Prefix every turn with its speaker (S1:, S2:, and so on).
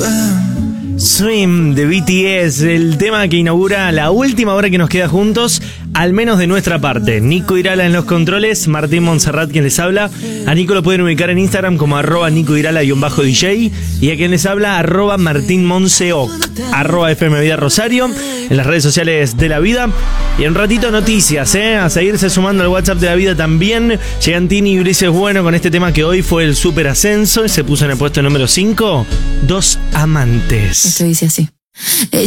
S1: Swim de BTS, el tema que inaugura la última hora que nos queda juntos, al menos de nuestra parte. Nico Irala en los controles, Martín Montserrat quien les habla. A Nico lo pueden ubicar en Instagram como @NicoIrala_DJ y a quien les habla @MartinMonseoc, @FM Vida Rosario, en las redes sociales de La Vida. Y en un ratito noticias, a seguirse sumando al WhatsApp de La Vida también. Llegan Tini y Ulises Bueno con este tema que hoy fue el super ascenso y se puso en el puesto número 5, Dos Amantes.
S2: Esto dice así.